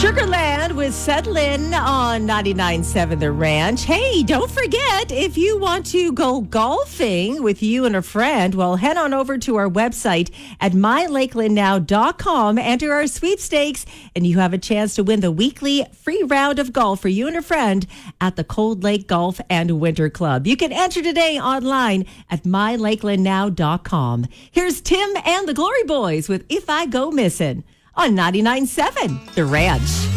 Sugarland with Settlin on 99.7 The Ranch. Hey, don't forget, if you want to go golfing with you and a friend, well, head on over to our website at mylakelandnow.com, enter our sweepstakes, and you have a chance to win the weekly free round of golf for you and a friend at the Cold Lake Golf and Winter Club. You can enter today online at mylakelandnow.com. Here's Tim and the Glory Boys with If I Go Missing on 99.7 The Ranch.